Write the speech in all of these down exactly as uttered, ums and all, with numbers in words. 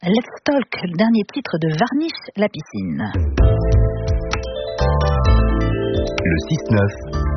Let's Talk, le dernier titre de Varnish la piscine. Le six neuf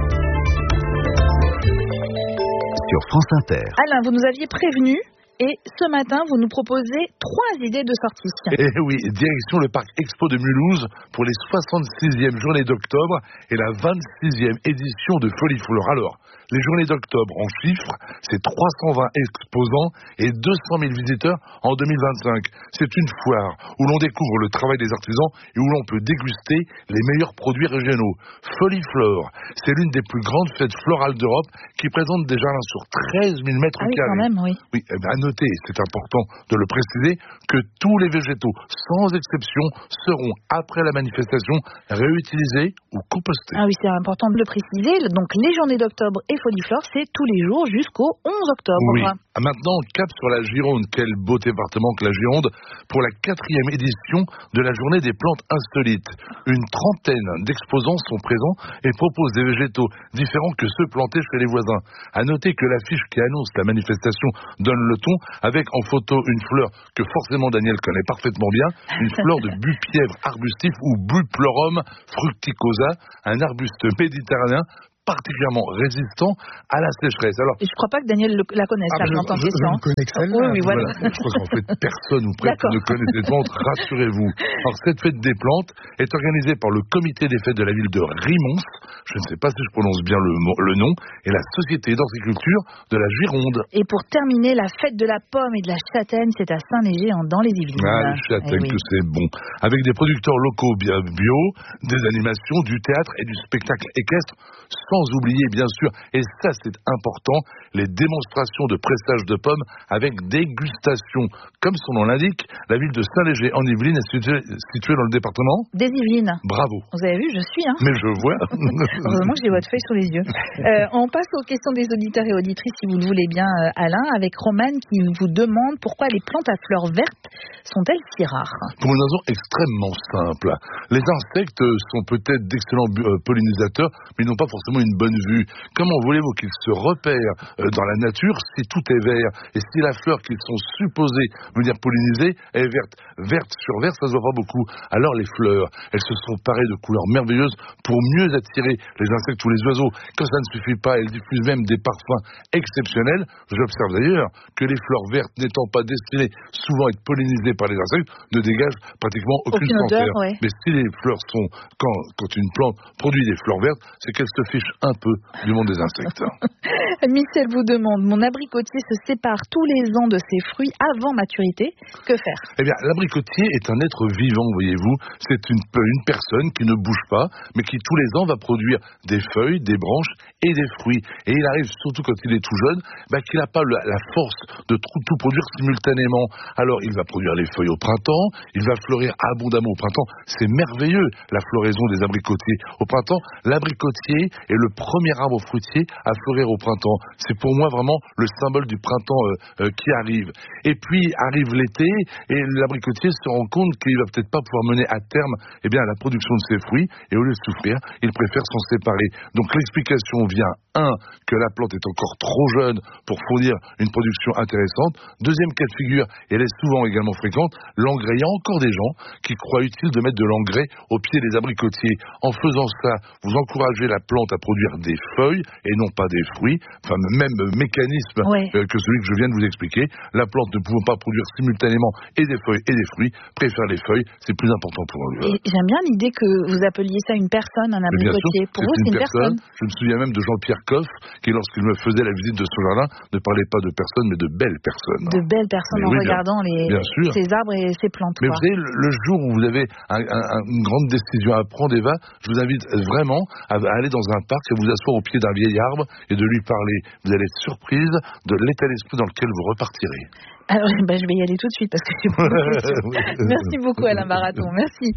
sur France Inter. Alain, vous nous aviez prévenu et ce matin, vous nous proposez trois idées de sortie. Eh oui, direction le Parc Expo de Mulhouse pour les soixante-sixième journées d'octobre et la vingt-sixième édition de Folie Fleur. Alors, les journées d'octobre en chiffres, c'est trois cent vingt exposants et deux cent mille visiteurs en deux mille vingt-cinq. C'est une foire où l'on découvre le travail des artisans et où l'on peut déguster les meilleurs produits régionaux. Folie Fleur, c'est l'une des plus grandes fêtes florales d'Europe qui présente des jardins sur treize mille mètres ah oui, carrés. Quand même, oui. Oui, eh bien, à noter, c'est important de le préciser, que tous les végétaux, sans exception, seront, après la manifestation, réutilisés ou compostés. Ah oui, c'est important de le préciser. Donc, les journées d'octobre et Folie Fleur, c'est tous les jours jusqu'au onze octobre. Oui. Maintenant, cap sur la Gironde. Quel beau département que la Gironde pour la quatrième édition de la journée des plantes insolites. Une trentaine d'exposants sont présents et proposent des végétaux différents que ceux plantés chez les voisins. À noter que l'affiche qui annonce la manifestation donne le ton avec en photo une fleur que forcément Daniel connaît parfaitement bien, une fleur de bupièvre arbustif ou Buplorum fructicosa, un arbuste méditerranéen particulièrement résistant à la sécheresse. Alors, et je ne crois pas que Daniel le, la connaisse, ah, la plante en question. Je, je ne connais que celle-là. Oui, oui, voilà. voilà. Je crois qu'en fait, personne ou presque ne connaît ces plantes, rassurez-vous. Alors, cette fête des plantes est organisée par le comité des fêtes de la ville de Rimons, je ne sais pas si je prononce bien le, le nom, et la société d'horticulture de la Gironde. Et pour terminer, la fête de la pomme et de la châtaigne, c'est à Saint-Léger, dans les Yvelines. Ah, les châtaignes, eh oui. que c'est bon. Avec des producteurs locaux bien bio, des animations, du théâtre et du spectacle équestre, sans oublier, bien sûr, et ça c'est important, les démonstrations de pressage de pommes avec dégustation. Comme son nom l'indique, la ville de Saint-Léger en Yvelines est située, située dans le département des Yvelines. Bravo. Vous avez vu, je suis. Hein. Mais je vois. Heureusement que j'ai votre feuille sous les yeux. Euh, on passe aux questions des auditeurs et auditrices, si vous le voulez bien, euh, Alain, avec Romane qui vous demande pourquoi les plantes à fleurs vertes sont-elles si rares? Pour une raison extrêmement simple. Les insectes sont peut-être d'excellents pollinisateurs, mais ils n'ont pas forcément une bonne vue. Comment voulez-vous qu'ils se repèrent dans la nature si tout est vert? Et si la fleur qu'ils sont supposés venir polliniser est verte? Verte sur vert, ça se voit pas beaucoup. Alors les fleurs, elles se sont parées de couleurs merveilleuses pour mieux attirer les insectes ou les oiseaux. Quand ça ne suffit pas, elles diffusent même des parfums exceptionnels. J'observe d'ailleurs que les fleurs vertes n'étant pas destinées souvent à être pollinisées par les insectes, ne dégagent pratiquement aucune, aucune odeur, ouais. Mais si les fleurs sont, quand, quand une plante produit des fleurs vertes, c'est qu'elle se fiche un peu du monde des insectes. Michel vous demande, mon abricotier se sépare tous les ans de ses fruits avant maturité, que faire? Eh bien, l'abricotier est un être vivant, voyez-vous. C'est une, une personne qui ne bouge pas, mais qui tous les ans va produire des feuilles, des branches et des fruits. Et il arrive, surtout quand il est tout jeune, bah, qu'il n'a pas la, la force de tout, tout produire simultanément. Alors, il va produire les feuilles au printemps, il va fleurir abondamment au printemps. C'est merveilleux, la floraison des abricotiers. Au printemps, l'abricotier est le premier arbre fruitier à fleurir au printemps. C'est pour moi vraiment le symbole du printemps euh, euh, qui arrive. Et puis arrive l'été et l'abricotier se rend compte qu'il va peut-être pas pouvoir mener à terme eh bien, la production de ses fruits et au lieu de souffrir, il préfère s'en séparer. Donc l'explication vient, un, que la plante est encore trop jeune pour fournir une production intéressante. Deuxième cas de figure, et elle est souvent également fréquente, l'engrais. Il y a encore des gens qui croient utile de mettre de l'engrais au pied des abricotiers. En faisant ça, vous encouragez la plante à produire des feuilles et non pas des fruits. Enfin, même mécanisme ouais. euh, que celui que je viens de vous expliquer. La plante ne pouvant pas produire simultanément et des feuilles et des fruits, préfère les feuilles, c'est plus important pour eux. Et j'aime bien l'idée que vous appeliez ça une personne, un abricotier. Pour vous, c'est une personne. personne. Je me souviens même de Jean-Pierre Coff, qui lorsqu'il me faisait la visite de son jardin, ne parlait pas de personnes, mais de belles personnes. De belles personnes mais en oui, regardant les, ces arbres et ces plantes. Mais quoi. vous savez, le, le jour où vous avez un, un, une grande décision à prendre, Eva, je vous invite vraiment à aller dans un parc et vous asseoir au pied d'un vieil arbre et de lui parler. Vous allez être surprise de l'état d'esprit dans lequel vous repartirez. Alors, bah, je vais y aller tout de suite parce que j'ai beaucoup de questions. Merci beaucoup Alain Baraton, merci.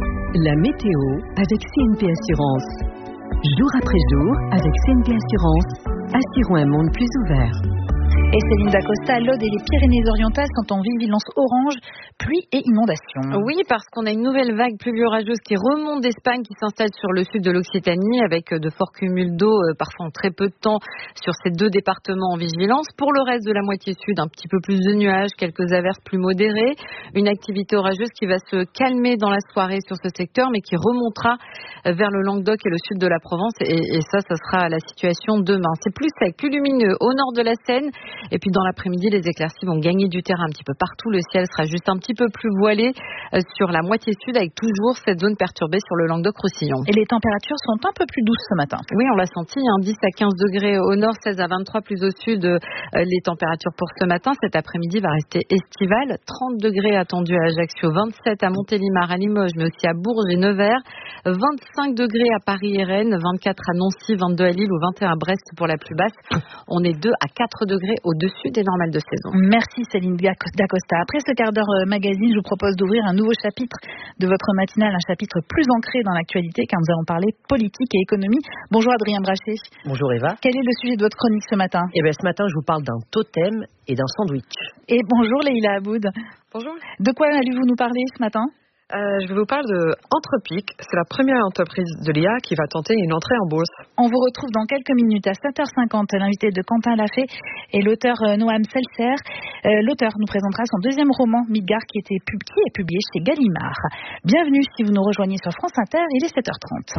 La météo avec C N P Assurance. Jour après jour, avec C N P Assurance, assurons un monde plus ouvert. Et Céline Dacosta, l'Aude et les Pyrénées-Orientales sont en vigilance orange, pluie et inondation. Oui, parce qu'on a une nouvelle vague pluie orageuse qui remonte d'Espagne, qui s'installe sur le sud de l'Occitanie, avec de forts cumuls d'eau, parfois en très peu de temps, sur ces deux départements en vigilance. Pour le reste de la moitié sud, un petit peu plus de nuages, quelques averses plus modérées, une activité orageuse qui va se calmer dans la soirée sur ce secteur, mais qui remontera vers le Languedoc et le sud de la Provence. Et, et ça, ça sera la situation demain. C'est plus sec, plus lumineux au nord de la Seine. Et puis dans l'après-midi, les éclaircies vont gagner du terrain un petit peu partout. Le ciel sera juste un petit peu plus voilé euh, sur la moitié sud, avec toujours cette zone perturbée sur le Languedoc-Roussillon. Et les températures sont un peu plus douces ce matin. Oui, on l'a senti, hein, dix à quinze degrés au nord, seize à vingt-trois plus au sud. Euh, les températures pour ce matin, cet après-midi va rester estivale. trente degrés attendus à Ajaccio, vingt-sept à Montélimar, à Limoges, mais aussi à Bourges et Nevers. vingt-cinq degrés à Paris et Rennes, vingt-quatre à Nancy, vingt-deux à Lille ou vingt et un à Brest pour la plus basse. On est deux à quatre degrés au-dessus des normales de saison. Merci Céline Dacosta. Après ce quart d'heure magazine, je vous propose d'ouvrir un nouveau chapitre de votre matinale, un chapitre plus ancré dans l'actualité, car nous allons parler politique et économie. Bonjour Adrien Brachet. Bonjour Eva. Quel est le sujet de votre chronique ce matin? Eh bien ce matin, je vous parle d'un totem et d'un sandwich. Et bonjour Leïla Aboud. Bonjour. De quoi allez-vous nous parler ce matin? Euh, je vais vous parler de Entrepic. C'est la première entreprise de l'I A qui va tenter une entrée en bourse. On vous retrouve dans quelques minutes à sept heures cinquante. L'invité de Quentin Lafay et l'auteur Noam Seltzer. Euh, l'auteur nous présentera son deuxième roman, Midgard, qui, était pub- qui est publié chez Gallimard. Bienvenue si vous nous rejoignez sur France Inter, il est sept heures trente.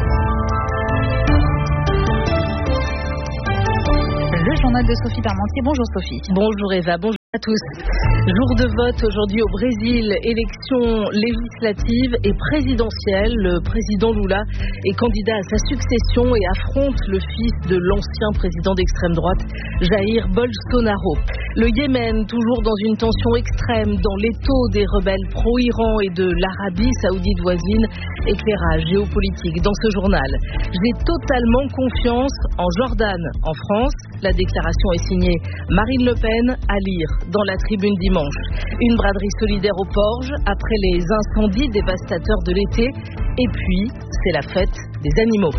Le journal de Sophie Parmentier. Bonjour Sophie. Bonjour Eva, bonjour à tous. Jour de vote aujourd'hui au Brésil, élection législative et présidentielle. Le président Lula est candidat à sa succession et affronte le fils de l'ancien président d'extrême droite, Jair Bolsonaro. Le Yémen, toujours dans une tension extrême dans l'étau des rebelles pro-Iran et de l'Arabie saoudite voisine. Éclairage géopolitique dans ce journal. J'ai totalement confiance en Jordan. En France, la déclaration est signée Marine Le Pen, à lire dans la Tribune dimanche. Une braderie solidaire aux Porges après les incendies dévastateurs de l'été. Et puis, c'est la fête des animaux.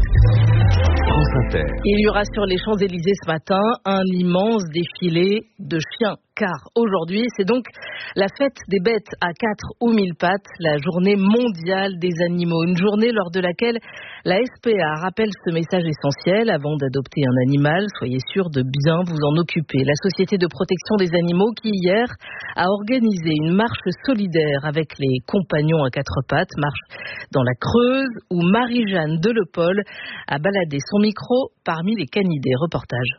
France Inter. Il y aura sur les Champs-Élysées ce matin un immense défilé de chiens. Car aujourd'hui, c'est donc la fête des bêtes à quatre ou mille pattes, la journée mondiale des animaux. Une journée lors de laquelle la S P A rappelle ce message essentiel. Avant d'adopter un animal, soyez sûr de bien vous en occuper. La Société de protection des animaux qui, hier, a organisé une marche solidaire avec les compagnons à quatre pattes, marche dans la Creuse, où Marie-Jeanne Delepol a baladé son micro parmi les canidés. Reportage.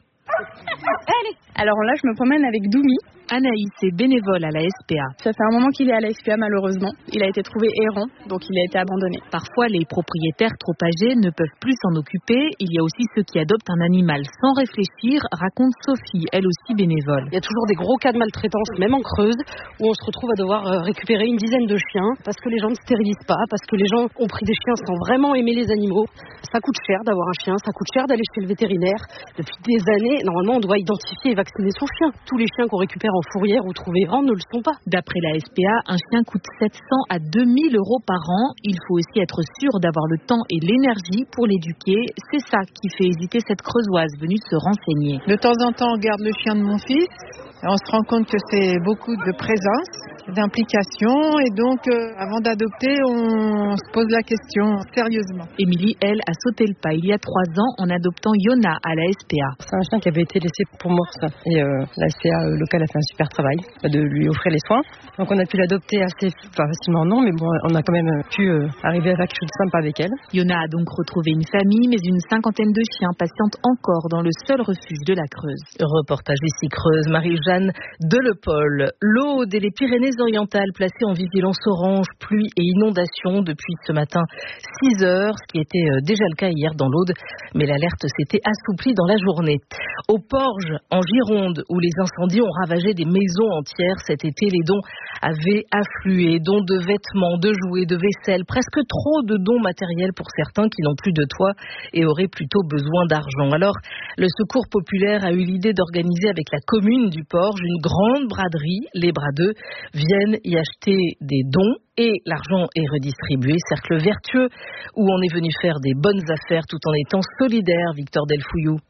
Allez. Alors là, je me promène avec Doumi. Anaïs est bénévole à la S P A. Ça fait un moment qu'il est à la S P A, malheureusement. Il a été trouvé errant, donc il a été abandonné. Parfois, les propriétaires trop âgés ne peuvent plus s'en occuper. Il y a aussi ceux qui adoptent un animal sans réfléchir, raconte Sophie, elle aussi bénévole. Il y a toujours des gros cas de maltraitance, même en Creuse, où on se retrouve à devoir récupérer une dizaine de chiens parce que les gens ne stérilisent pas, parce que les gens ont pris des chiens sans vraiment aimer les animaux. Ça coûte cher d'avoir un chien, ça coûte cher d'aller chez le vétérinaire. Depuis des années, normalement, on doit identifier et vacciner son chien. Tous les chiens qu'on récupère en fourrière ou trouvés errants ne le sont pas. D'après la S P A, un chien coûte sept cents à deux mille euros par an. Il faut aussi être sûr d'avoir le temps et l'énergie pour l'éduquer. C'est ça qui fait hésiter cette Creusoise venue se renseigner. De temps en temps, on garde le chien de mon fils. Et on se rend compte que c'est beaucoup de présence, d'implication. Et donc, euh, avant d'adopter, on se pose la question sérieusement. Émilie, elle, a sauté le pas il y a trois ans en adoptant Yona à la S P A. C'est un chien qui avait été laissé pour morse. Et euh, la S P A locale a fait un super travail de lui offrir les soins. Donc on a pu l'adopter assez enfin, facilement, non, mais bon, on a quand même pu euh, arriver à faire quelque chose de sympa avec elle. Yona a donc retrouvé une famille, mais une cinquantaine de chiens patientent encore dans le seul refuge de la Creuse. Reportage ici Creuse, Marie-Jeanne Delepol. L'Aude et les Pyrénées-Orientales placées en vigilance orange, pluie et inondation depuis ce matin six heures, ce qui était déjà le cas hier dans l'Aude, mais l'alerte s'était assouplie dans la journée. Aux Porges, en Gironde, où les incendies ont ravagé des maisons entières cet été, les dons avaient afflué, dons de vêtements, de jouets, de vaisselle, presque trop de dons matériels pour certains qui n'ont plus de toit et auraient plutôt besoin d'argent. Alors, le Secours populaire a eu l'idée d'organiser avec la commune du Porge une grande braderie. Les bradeux viennent y acheter des dons et l'argent est redistribué. Cercle vertueux où on est venu faire des bonnes affaires tout en étant solidaire, Victor Delfouillou.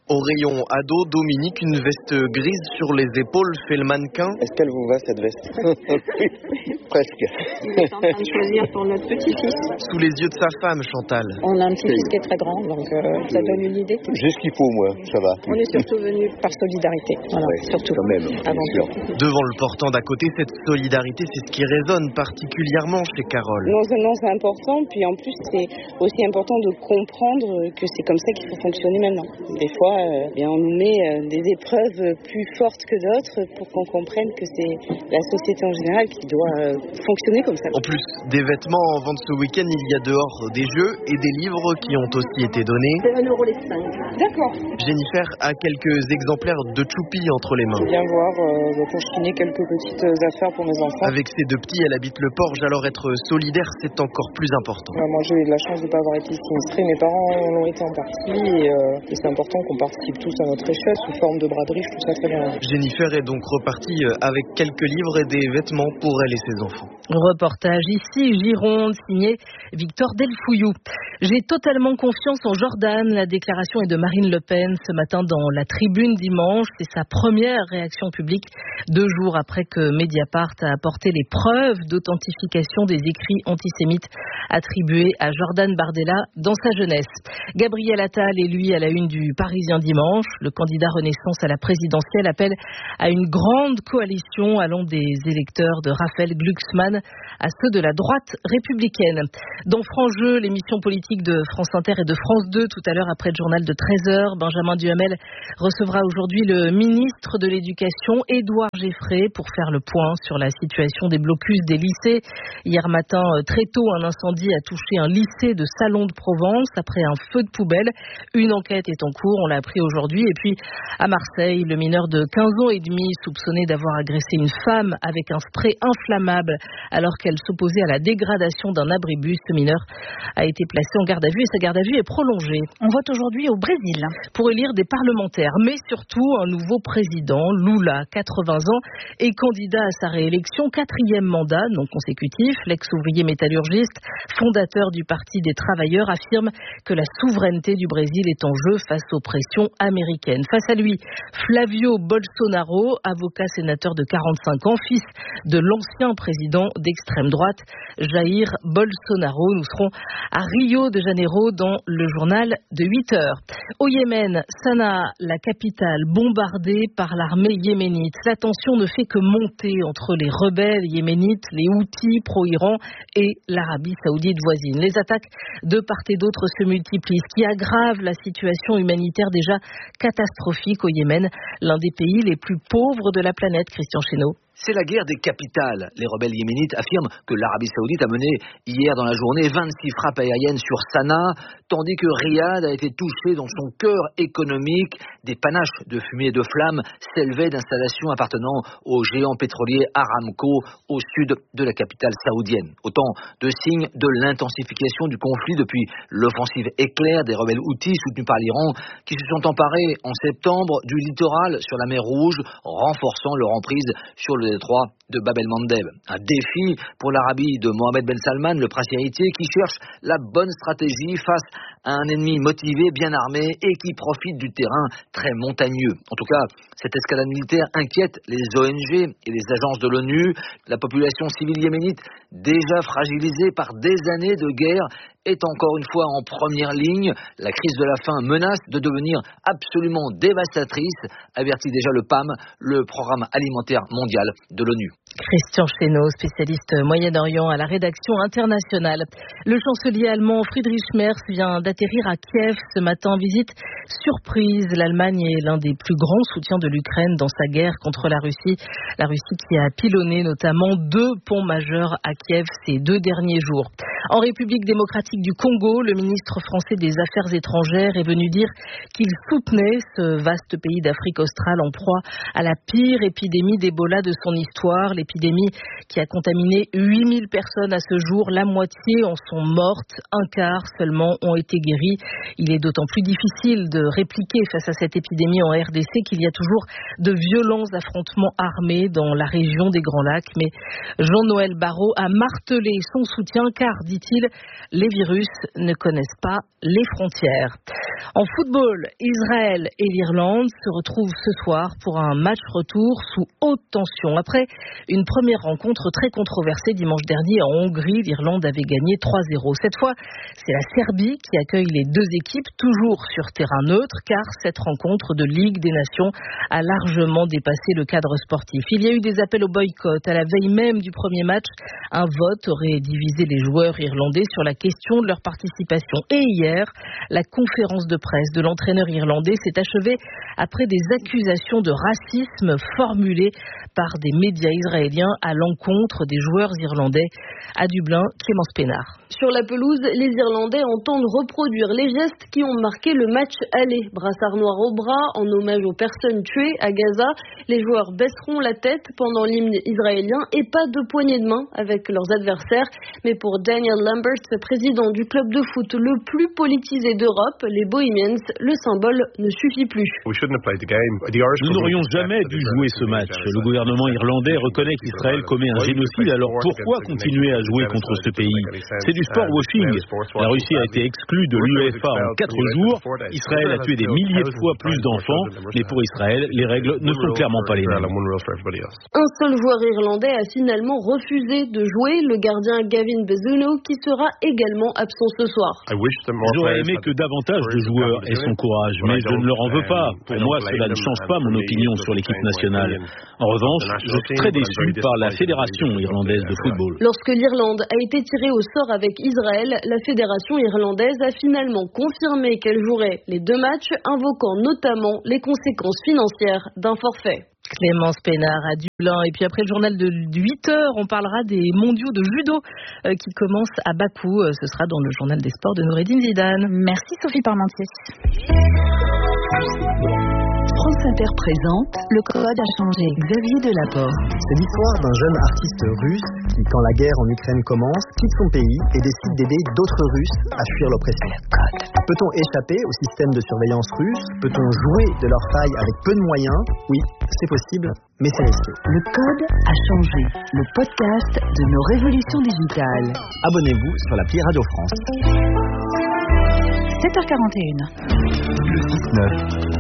Au rayon ado, Dominique, une veste grise sur les épaules, fait le mannequin. Est-ce qu'elle vous va cette veste? Presque. Il est en train de choisir pour notre petit-fils. Sous les yeux de sa femme, Chantal. On a un petit-fils qui est très grand, donc euh, ça donne une idée. J'ai ce qu'il faut, moi, ça va. On est surtout venu par solidarité. Voilà, ouais, surtout. Quand même, avant sûr. Devant le portant d'à côté, cette solidarité, c'est ce qui résonne particulièrement chez Carole. Non seulement c'est important, puis en plus c'est aussi important de comprendre que c'est comme ça qu'il faut fonctionner maintenant. Des fois, euh, bien on nous met euh, des épreuves plus fortes que d'autres pour qu'on comprenne que c'est la société en général qui doit euh, fonctionner comme ça. En plus des vêtements en vente ce week-end, il y a dehors des jeux et des livres qui ont aussi été donnés. C'est un euro les cinq. D'accord. Jennifer a quelques exemplaires de Choupi entre les mains. Je viens voir euh, pour chiner quelques petites affaires pour mes enfants. Avec ses deux petits, elle habite le Porge, alors être solidaire, c'est encore plus important. Ouais, moi j'ai eu de la chance de ne pas avoir été sinistrée, mes parents l'ont été en partie et, euh, et c'est important qu'on participe tous à notre échelle sous forme de braderie, je trouve ça très bien. Jennifer est donc repartie avec quelques livres et des vêtements pour elle et ses enfants. Reportage ici, Gironde, signé Victor Delfouillou. J'ai totalement confiance en Jordan. La déclaration est de Marine Le Pen ce matin dans la Tribune dimanche. C'est sa première réaction publique deux jours après que Mediapart a apporté les preuves d'authentification des écrits antisémites attribués à Jordan Bardella dans sa jeunesse. Gabriel Attal est lui à la une du Parisien dimanche. Le candidat Renaissance à la présidentielle appelle à une grande coalition allant des électeurs de Raphaël Glucksmann à ceux de la droite républicaine. Dans France Jeu, l'émission politique de France Inter et de France deux, tout à l'heure après le journal de treize heures, Benjamin Duhamel recevra aujourd'hui le ministre de l'Éducation, Édouard Geffray, pour faire le point sur la situation des blocus des lycées. Hier matin, très tôt, un incendie a touché un lycée de Salon de Provence après un feu de poubelle. Une enquête est en cours, on l'a appris aujourd'hui. Et puis, à Marseille, le mineur de quinze ans et demi, soupçonné d'avoir agressé une femme avec un spray inflammable alors qu'elle s'opposait à la dégradation d'un abribus. Ce mineur a été placé en garde à vue et sa garde à vue est prolongée. On vote aujourd'hui au Brésil pour élire des parlementaires, mais surtout un nouveau président. Lula, quatre-vingts ans, est candidat à sa réélection, quatrième mandat non consécutif. L'ex-ouvrier métallurgiste, fondateur du Parti des travailleurs, affirme que la souveraineté du Brésil est en jeu face aux pressions américaines. Face à lui, Flavio Bolsonaro, avocat sénateur de quarante-cinq ans, fils de l'ancien président d'extrême droite, Jair Bolsonaro. Nous serons à Rio de Janeiro dans le journal de huit heures. Au Yémen, Sanaa, la capitale, bombardée par l'armée yéménite. La tension ne fait que monter entre les rebelles yéménites, les Houthis pro-Iran et l'Arabie saoudite voisine. Les attaques de part et d'autre se multiplient, ce qui aggrave la situation humanitaire déjà catastrophique au Yémen, l'un des pays les plus pauvres de la planète. Christian Chesneau. C'est la guerre des capitales. Les rebelles yéménites affirment que l'Arabie saoudite a mené hier dans la journée vingt-six frappes aériennes sur Sanaa, tandis que Riyad a été touché dans son cœur économique. Des panaches de fumée et de flammes s'élevaient d'installations appartenant au géant pétrolier Aramco au sud de la capitale saoudienne. Autant de signes de l'intensification du conflit depuis l'offensive éclair des rebelles Houthis soutenus par l'Iran qui se sont emparés en septembre du littoral sur la mer Rouge, renforçant leur emprise sur le détroit de Bab el-Mandeb. Un défi pour l'Arabie de Mohammed Ben Salman, le prince héritier, qui cherche la bonne stratégie face à un ennemi motivé, bien armé et qui profite du terrain très montagneux. En tout cas, cette escalade militaire inquiète les O N G et les agences de l'ONU. La population civile yéménite, déjà fragilisée par des années de guerre, est encore une fois en première ligne. La crise de la faim menace de devenir absolument dévastatrice, avertit déjà le P A M, le Programme alimentaire mondial de l'ONU. Christian Chesneau, spécialiste Moyen-Orient à la rédaction internationale. Le chancelier allemand Friedrich Merz vient d'atterrir à Kiev ce matin. Visite surprise. L'Allemagne est l'un des plus grands soutiens de l'Ukraine dans sa guerre contre la Russie. La Russie qui a pilonné notamment deux ponts majeurs à Kiev ces deux derniers jours. En République démocratique du Congo, le ministre français des Affaires étrangères est venu dire qu'il soutenait ce vaste pays d'Afrique australe en proie à la pire épidémie d'Ebola de son histoire. l'épidémie qui a contaminé huit mille personnes à ce jour. La moitié en sont mortes, un quart seulement ont été guéris. Il est d'autant plus difficile de répliquer face à cette épidémie en R D C qu'il y a toujours de violents affrontements armés dans la région des Grands Lacs. Mais Jean-Noël Barrot a martelé son soutien car, dit-il, les virus ne connaissent pas les frontières. En football, Israël et l'Irlande se retrouvent ce soir pour un match retour sous haute tension. Après une première rencontre très controversée dimanche dernier en Hongrie, l'Irlande avait gagné trois zéro. Cette fois, c'est la Serbie qui accueille les deux équipes, toujours sur terrain neutre, car cette rencontre de Ligue des Nations a largement dépassé le cadre sportif. Il y a eu des appels au boycott. À la veille même du premier match, un vote aurait divisé les joueurs irlandais sur la question de leur participation. Et hier, la conférence de presse de l'entraîneur irlandais s'est achevée après des accusations de racisme formulées par des médias israéliens à l'encontre des joueurs irlandais. À Dublin, Clémence Pénard. Sur la pelouse, les Irlandais entendent reproduire les gestes qui ont marqué le match aller. Brassard noir au bras, en hommage aux personnes tuées à Gaza. Les joueurs baisseront la tête pendant l'hymne israélien et pas de poignée de main avec leurs adversaires. Mais pour Daniel Lambert, président du club de foot le plus politisé d'Europe, les Bohemians, le symbole ne suffit plus. Nous n'aurions jamais dû jouer ce match. Le gouvernement irlandais reconnaît qu'Israël commet un génocide, alors pourquoi continuer à jouer contre ce pays? C'est du sport washing. La Russie a été exclue de l'U E F A en quatre jours. Israël a tué des milliers de fois plus d'enfants, mais pour Israël, les règles ne sont clairement pas les mêmes. Un seul joueur irlandais a finalement refusé de jouer, le gardien Gavin Bezunu, qui sera également absent ce soir. J'aurais aimé que davantage de joueurs aient son courage, mais je ne leur en veux pas. Pour moi, cela ne change pas mon opinion sur l'équipe nationale. En revanche, je suis très déçu par la Fédération irlandaise de football. Lorsque l'Irlande a été tirée au sort avec Israël, la Fédération irlandaise a finalement confirmé qu'elle jouerait les deux matchs, invoquant notamment les conséquences financières d'un forfait. Clémence Pénard à Dublin. Et puis après le journal de huit heures, on parlera des mondiaux de judo euh, qui commencent à Bakou. Euh, ce sera dans le journal des sports de Noureddine Zidane. Merci Sophie Parmentier. France Inter présente Le Code a changé. Xavier Delaporte. C'est l'histoire d'un jeune artiste russe qui, quand la guerre en Ukraine commence, quitte son pays et décide d'aider d'autres Russes à fuir l'oppression. Peut-on échapper au système de surveillance russe? Peut-on jouer de leurs failles avec peu de moyens? Oui, c'est possible, mais c'est risqué. Le Code a changé. Le podcast de nos révolutions digitales. Abonnez-vous sur l'appli Radio France. sept heures quarante et une. Le six neuf.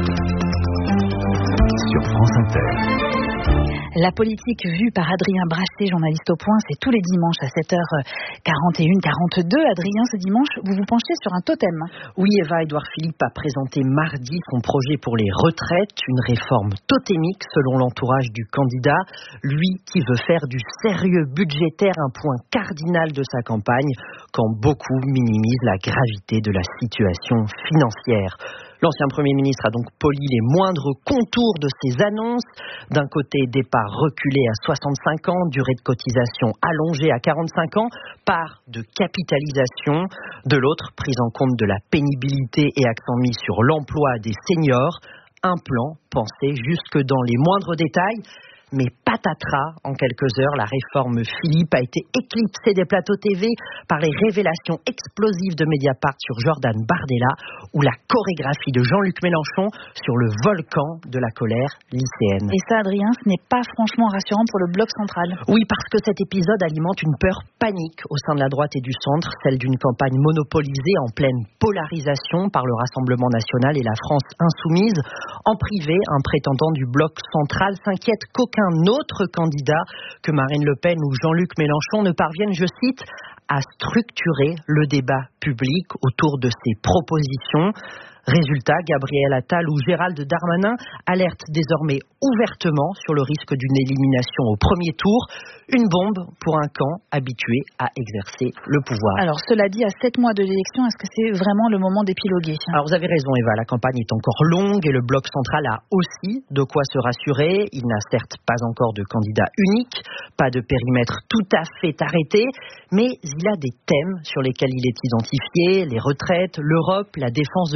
Sur France Inter. La politique vue par Adrien Brachet, journaliste au Point, c'est tous les dimanches à sept heures quarante et une, quarante-deux. Adrien, ce dimanche, vous vous penchez sur un totem. Oui, Eva, Édouard Philippe a présenté mardi son projet pour les retraites, une réforme totémique selon l'entourage du candidat. Lui qui veut faire du sérieux budgétaire un point cardinal de sa campagne, quand beaucoup minimisent la gravité de la situation financière. L'ancien Premier ministre a donc poli les moindres contours de ses annonces. D'un côté, départ reculé à soixante-cinq ans, durée de cotisation allongée à quarante-cinq ans, part de capitalisation. De l'autre, prise en compte de la pénibilité et accent mis sur l'emploi des seniors. Un plan pensé jusque dans les moindres détails. Mais patatras, en quelques heures, la réforme Philippe a été éclipsée des plateaux T V par les révélations explosives de Mediapart sur Jordan Bardella ou la chorégraphie de Jean-Luc Mélenchon sur le volcan de la colère lycéenne. Et ça, Adrien, ce n'est pas franchement rassurant pour le bloc central. Oui, parce que cet épisode alimente une peur panique au sein de la droite et du centre, celle d'une campagne monopolisée en pleine polarisation par le Rassemblement national et la France insoumise. En privé, un prétendant du bloc central s'inquiète qu'aucun qu'un autre candidat que Marine Le Pen ou Jean-Luc Mélenchon ne parviennent, je cite, à structurer le débat public autour de ses propositions. Résultat, Gabriel Attal ou Gérald Darmanin alertent désormais ouvertement sur le risque d'une élimination au premier tour. Une bombe pour un camp habitué à exercer le pouvoir. Alors, cela dit, à sept mois de l'élection, est-ce que c'est vraiment le moment d'épiloguer? Alors, vous avez raison, Eva, la campagne est encore longue et le bloc central a aussi de quoi se rassurer. Il n'a certes pas encore de candidat unique, pas de périmètre tout à fait arrêté, mais il a des thèmes sur lesquels il est identifié, les retraites, l'Europe, la défense de l'entreprise.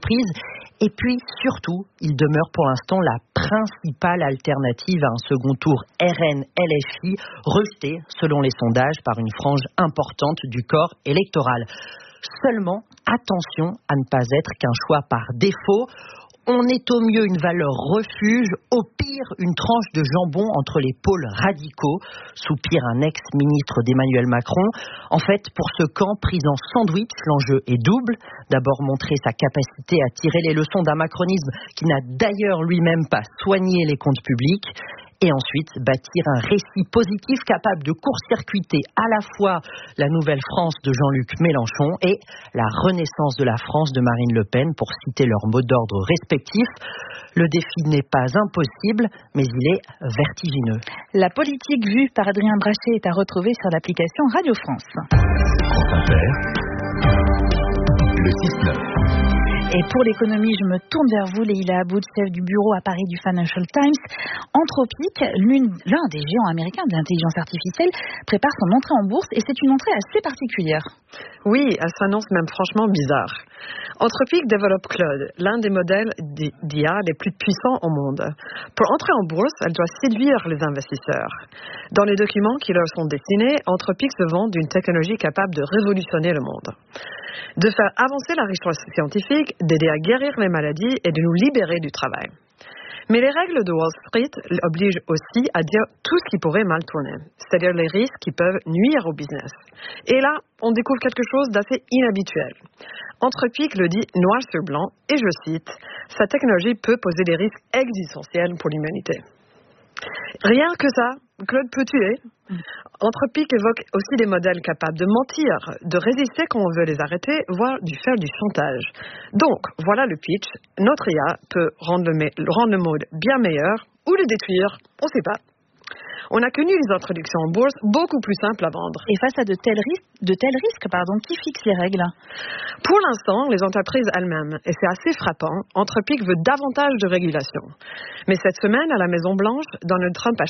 entreprises. Et puis, surtout, il demeure pour l'instant la principale alternative à un second tour R N L F I, rejeté, selon les sondages, par une frange importante du corps électoral. Seulement, attention à ne pas être qu'un choix par défaut. On est au mieux une valeur refuge, au pire une tranche de jambon entre les pôles radicaux, soupire un ex-ministre d'Emmanuel Macron. En fait, pour ce camp pris en sandwich, l'enjeu est double. D'abord montrer sa capacité à tirer les leçons d'un macronisme qui n'a d'ailleurs lui-même pas soigné les comptes publics. Et ensuite, bâtir un récit positif capable de court-circuiter à la fois la nouvelle France de Jean-Luc Mélenchon et la renaissance de la France de Marine Le Pen, pour citer leurs mots d'ordre respectifs. Le défi n'est pas impossible, mais il est vertigineux. La politique vue par Adrien Brachet est à retrouver sur l'application Radio France. France Inter, le six neuf. Et pour l'économie, je me tourne vers vous, Leïla Aboud, chef du bureau à Paris du Financial Times. Anthropic, l'un des géants américains de l'intelligence artificielle, prépare son entrée en bourse et c'est une entrée assez particulière. Oui, elle s'annonce même franchement bizarre. Anthropic développe Claude, l'un des modèles d'I A les plus puissants au monde. Pour entrer en bourse, elle doit séduire les investisseurs. Dans les documents qui leur sont destinés, Anthropic se vante d'une technologie capable de révolutionner le monde, de faire avancer la recherche scientifique, d'aider à guérir les maladies et de nous libérer du travail. Mais les règles de Wall Street obligent aussi à dire tout ce qui pourrait mal tourner, c'est-à-dire les risques qui peuvent nuire au business. Et là, on découvre quelque chose d'assez inhabituel. Anthropic le dit noir sur blanc, et je cite, « Sa technologie peut poser des risques existentiels pour l'humanité ». Rien que ça, Claude peut tuer. Anthropic évoque aussi des modèles capables de mentir, de résister quand on veut les arrêter, voire de faire du chantage. Donc, voilà le pitch. Notre I A peut rendre le, rendre le monde bien meilleur ou le détruire, on ne sait pas. On a connu les introductions en bourse beaucoup plus simples à vendre. Et face à de tels risques, de tels risques pardon, qui fixe les règles? Pour l'instant, les entreprises elles-mêmes. Et c'est assez frappant, Anthropic veut davantage de régulation. Mais cette semaine, à la Maison-Blanche, Donald Trump a